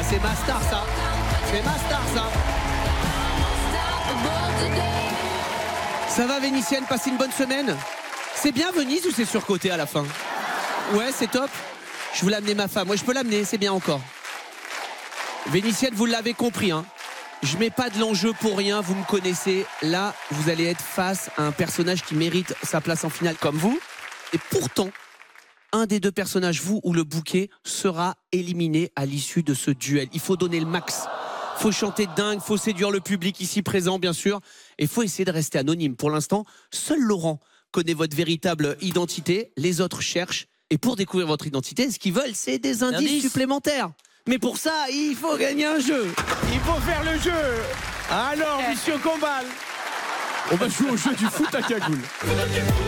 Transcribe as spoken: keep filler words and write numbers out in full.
c'est ma star ça. C'est ma star ça. Ça va Vénitienne, passez une bonne semaine. C'est bien Venise ou c'est surcoté à la fin? Ouais, c'est top. Je voulais amener ma femme. Ouais, je peux l'amener, c'est bien encore. Vénitienne, vous l'avez compris, hein. Je mets pas de l'enjeu pour rien, vous me connaissez. Là, vous allez être face à un personnage qui mérite sa place en finale comme vous. Et pourtant, un des deux personnages, vous ou le bouquet, sera éliminé à l'issue de ce duel. Il faut donner le max. Faut chanter dingue, faut séduire le public ici présent, bien sûr. Et faut essayer de rester anonyme. Pour l'instant, seul Laurent connaît votre véritable identité. Les autres cherchent. Et pour découvrir votre identité, ce qu'ils veulent, c'est des indices, indices supplémentaires. Mais pour ça, il faut gagner un jeu. Il faut faire le jeu. Alors, Monsieur Combal, On va jouer au jeu du foot à cagoule.